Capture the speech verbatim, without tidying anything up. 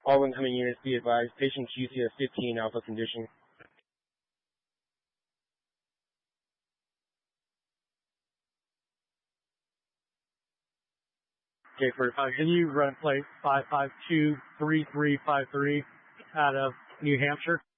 All incoming units be advised, patient Q C has fifteen alpha condition. Okay, for Uh, can you run plate five five two three three five three out of New Hampshire?